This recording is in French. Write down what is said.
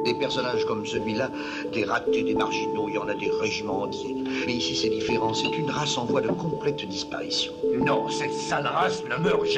Des personnages comme celui-là, des ratés, des marginaux, il y en a des régiments entiers. Mais ici, c'est différent. C'est une race en voie de complète disparition. Non, cette sale race ne meurt jamais.